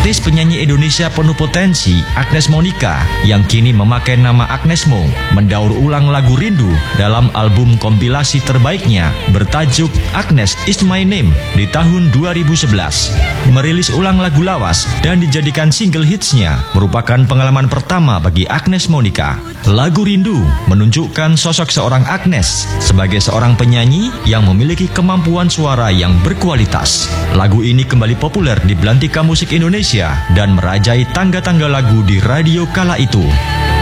Artis penyanyi Indonesia penuh potensi Agnes Monica yang kini memakai nama Agnes Mo mendaur ulang lagu Rindu dalam album kompilasi terbaiknya bertajuk Agnes Is My Name di tahun 2011. Merilis ulang lagu lawas dan dijadikan single hitsnya merupakan pengalaman pertama bagi Agnes Monica. Lagu Rindu menunjukkan sosok seorang Agnes sebagai seorang penyanyi yang memiliki kemampuan suara yang berkualitas. Lagu ini kembali populer di belantika musik Indonesia dan merajai tangga-tangga lagu di radio kala itu.